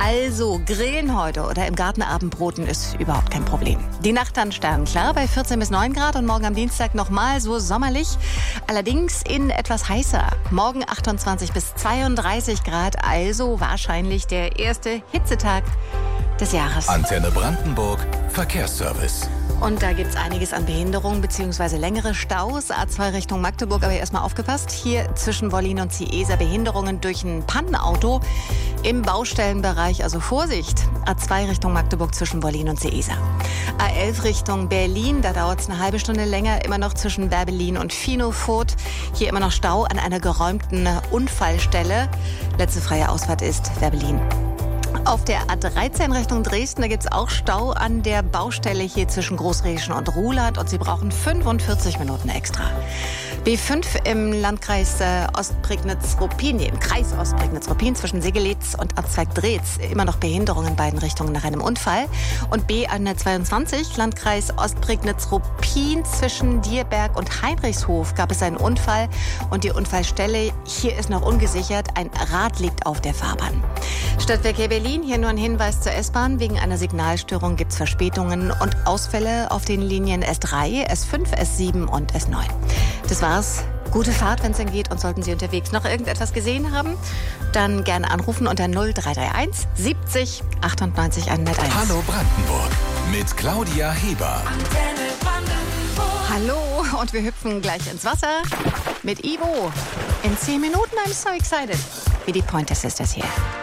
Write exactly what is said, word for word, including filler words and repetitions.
Also grillen heute oder im Garten Abendbroten ist überhaupt kein Problem. Die Nacht dann sternklar bei vierzehn bis neun Grad und morgen am Dienstag nochmal so sommerlich. Allerdings in etwas heißer. Morgen achtundzwanzig bis zweiunddreißig Grad, also wahrscheinlich der erste Hitzetag des Jahres. Antenne Brandenburg, Verkehrsservice. Und da gibt's einiges an Behinderungen bzw. längere Staus. A zwei Richtung Magdeburg, aber erstmal aufgepasst. Hier zwischen Wollin und Ciesa Behinderungen durch ein Pannenauto im Baustellenbereich. Also Vorsicht. A zwei Richtung Magdeburg zwischen Wollin und Ciesa. A elf Richtung Berlin, da dauert's eine halbe Stunde länger. Immer noch zwischen Bärbelin und Finofurt. Hier immer noch Stau an einer geräumten Unfallstelle. Letzte freie Ausfahrt ist Bärbelin. Auf der A dreizehn Richtung Dresden, da gibt's auch Stau an der Baustelle hier zwischen Großrieschen und Ruhland und Sie brauchen fünfundvierzig Minuten extra. B fünf im Landkreis äh, Ostprignitz-Ruppin, nee, im Kreis Ostprignitz-Ruppin zwischen Segelitz und Abzweig-Dreetz. Immer noch Behinderung in beiden Richtungen nach einem Unfall. Und B hundertzweiundzwanzig, Landkreis Ostprignitz-Ruppin zwischen Dierberg und Heinrichshof gab es einen Unfall. Und die Unfallstelle hier ist noch ungesichert. Ein Rad liegt auf der Fahrbahn. Stadtverkehr Berlin, hier nur ein Hinweis zur S-Bahn. Wegen einer Signalstörung gibt es Verspätungen und Ausfälle auf den Linien S drei, S fünf, S sieben und S neun. Das war's. Gute Fahrt, wenn es denn geht. Und sollten Sie unterwegs noch irgendetwas gesehen haben, dann gerne anrufen unter null drei drei eins siebzig achtundneunzig hunderteins. Hallo Brandenburg mit Claudia Heber. Antenne Brandenburg. Hallo, und wir hüpfen gleich ins Wasser mit Ivo. In zehn Minuten, I'm so excited. Wie die Pointer Sisters hier.